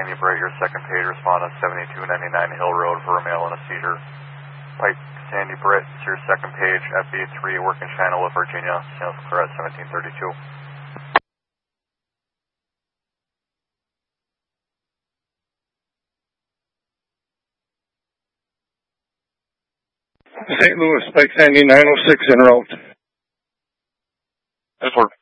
Sandy Britt, your second page, respond on 7299 Hill Road for a male and a seizure. Pike Sandy Britt, it's your second page, FB3, working channel with Virginia, signals clear at 1732. St. Louis, Pike Sandy 906 en route. That's work.